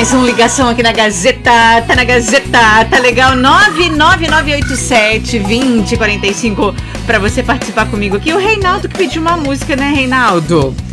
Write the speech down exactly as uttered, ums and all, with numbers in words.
Mais uma ligação aqui na Gazeta, tá na Gazeta, tá legal? nove nove nove oito sete, dois zero quatro cinco pra você participar comigo aqui. O Reinaldo que pediu uma música, né, Reinaldo?